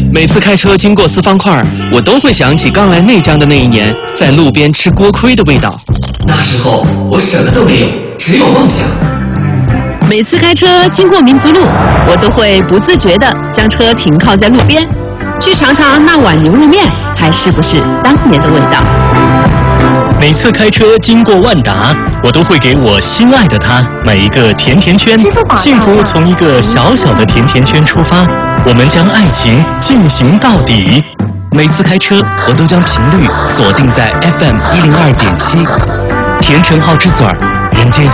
每次开车经过四方块，我都会想起刚来内江的那一年，在路边吃锅盔的味道。 那时候我什么都没有，只有梦想。 每次开车经过民族路，我都会不自觉地将车停靠在路边，去尝尝那碗牛肉面还是不是当年的味道。 每次开车经过万达，我都会给我心爱的他买一个甜甜圈。幸福从一个小小的甜甜圈出发，我们将爱情进行到底。 每次开车，我都将频率锁定在FM102.7，甜橙好之嘴儿，人间